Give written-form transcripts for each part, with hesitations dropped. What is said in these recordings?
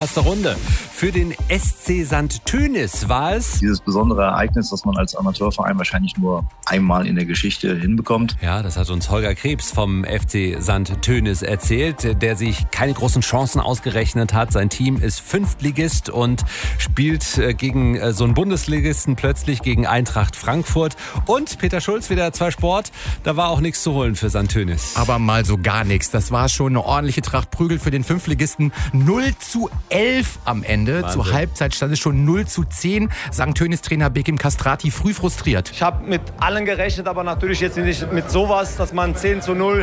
erste Runde. Für den SC St. Tönis war es dieses besondere Ereignis, das man als Amateurverein wahrscheinlich nur einmal in der Geschichte hinbekommt. Ja, das hat uns Holger Krebs vom FC St. Tönis erzählt, der sich keine großen Chancen ausgerechnet hat. Sein Team ist Fünftligist und spielt gegen so einen Bundesligisten plötzlich gegen Eintracht Frankfurt. Und Peter Schulz, wieder 2 Sport, da war auch nichts zu holen für St. Tönis. Aber mal so gar nichts. Das war schon eine ordentliche Tracht Prügel für den Fünftligisten. 0:11 am Ende. Wahnsinn. Zur Halbzeit stand es schon 0:10. St. Tönis-Trainer Bekim Kastrati früh frustriert. Ich habe mit allen gerechnet, aber natürlich jetzt nicht mit sowas, dass man 10:0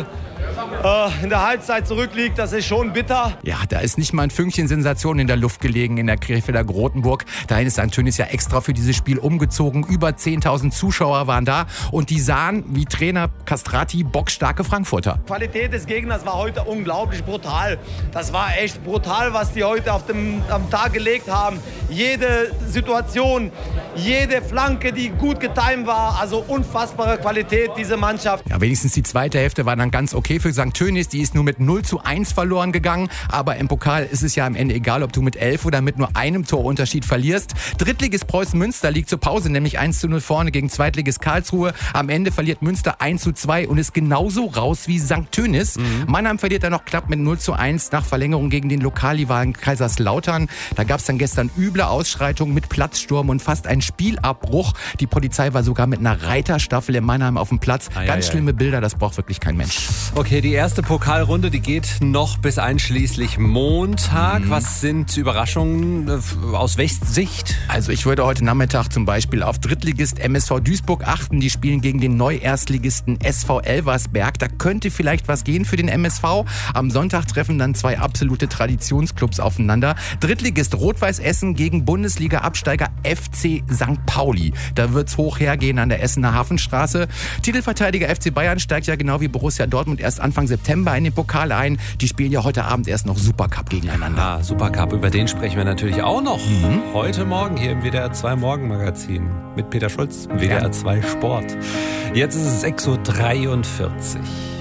in der Halbzeit zurückliegt. Das ist schon bitter. Ja, da ist nicht mal ein Fünkchen Sensation in der Luft gelegen in der Krefelder Grotenburg. Dahin ist St. Tönis ja extra für dieses Spiel umgezogen. Über 10.000 Zuschauer waren da und die sahen, wie Trainer Kastrati, bockstarke Frankfurter. Die Qualität des Gegners war heute unglaublich brutal. Das war echt brutal, was die heute am Tag gelegt haben. Jede Situation, jede Flanke, die gut getimt war. Also unfassbare Qualität, diese Mannschaft. Ja, wenigstens die zweite Hälfte war dann ganz okay für St. Tönis. Die ist nur mit 0:1 verloren gegangen. Aber im Pokal ist es ja am Ende egal, ob du mit 11 oder mit nur einem Torunterschied verlierst. Drittligist Preußen Münster liegt zur Pause, nämlich 1:0 vorne gegen Zweitligist Karlsruhe. Am Ende verliert Münster 1:2 und ist genauso raus wie St. Tönis. Mannheim verliert dann noch knapp mit 0:1 nach Verlängerung gegen den Lokalrivalen Kaiserslautern. Da gab es dann gestern üble Ausschreitungen mit Platzsturm und fast einen Spielabbruch. Die Polizei war sogar mit einer Reiterstaffel in Mannheim auf dem Platz. Ganz schlimme Bilder, das braucht wirklich kein Mensch. Okay, die erste Pokalrunde, die geht noch bis einschließlich Montag. Was sind Überraschungen aus Westsicht? Also ich würde heute Nachmittag zum Beispiel auf Drittligist MSV Duisburg achten. Die spielen gegen den Neu-Erstligisten SV Elversberg. Da könnte vielleicht was gehen für den MSV. Am Sonntag treffen dann 2 absolute Traditionsclubs aufeinander. Drittligist Rot-Weiß Essen gegen Bundesliga-Absteiger FC St. Pauli. Da wird's hoch hergehen an der Essener Hafenstraße. Titelverteidiger FC Bayern steigt ja genau wie Borussia Dortmund erst Anfang September in den Pokal ein. Die spielen ja heute Abend erst noch Supercup gegeneinander. Ah, Supercup, über den sprechen wir natürlich auch noch. Heute Morgen hier im WDR 2 Morgenmagazin mit Peter Schulz, WDR 2 Sport. Jetzt ist es 6:43 Uhr.